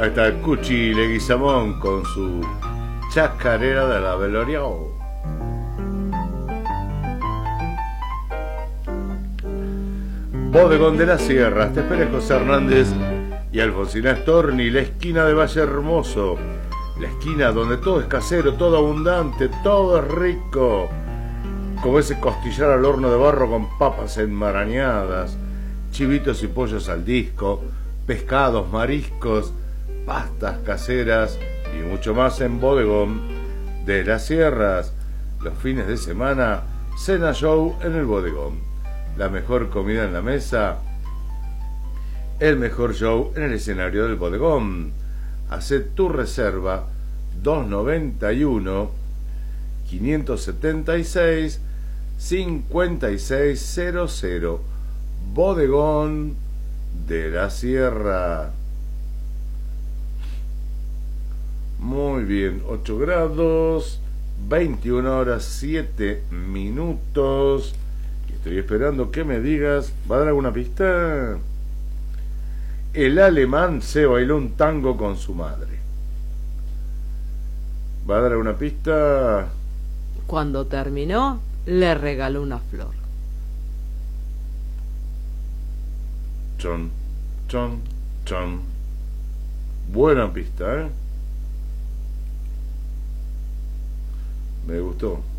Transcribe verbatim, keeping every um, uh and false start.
Ahí está Cuchi Leguizamón con su chacarera de la Veloriao. Bodegón de las Sierras, te espera José Hernández y Alfonsina Storni, la esquina de Valle Hermoso, la esquina donde todo es casero, todo abundante, todo es rico, como ese costillar al horno de barro con papas enmarañadas, chivitos y pollos al disco, pescados, mariscos, pastas caseras y mucho más en Bodegón de las Sierras. Los fines de semana, cena show en el Bodegón, la mejor comida en la mesa, el mejor show en el escenario del Bodegón. Hacé tu reserva dos noventa y uno, quinientos setenta y seis, cincuenta y seis cero cero. Bodegón de la Sierra. Muy bien, ocho grados, veintiuna horas siete minutos. Y estoy esperando que me digas, ¿va a dar alguna pista? El alemán se bailó un tango con su madre. ¿Va a dar alguna pista? Cuando terminó, le regaló una flor. Chon, chon, chon. Buena pista, ¿eh? Me gustó.